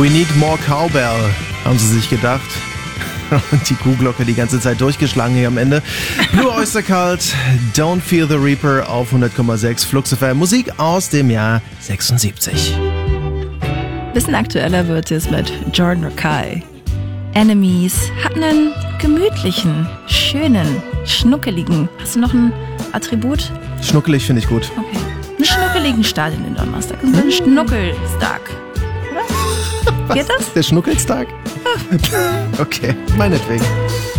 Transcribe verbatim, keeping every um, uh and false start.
We need more cowbell, haben sie sich gedacht. Und die Kuhglocke die ganze Zeit durchgeschlagen hier am Ende. Blue Oyster Cult, Don't Fear the Reaper auf hundert Komma sechs Flux F M. Musik aus dem Jahr sechsundsiebzig. Bisschen aktueller wird es mit Jordan Rakei. Enemies hat einen gemütlichen, schönen, schnuckeligen, hast du noch ein Attribut? Schnuckelig finde ich gut. Okay. Einen schnuckeligen Start in den Donnerstag. Das ist ein Schnuckelstag. Oder? Was? Geht das? Der Schnuckelstag? Okay, meinetwegen.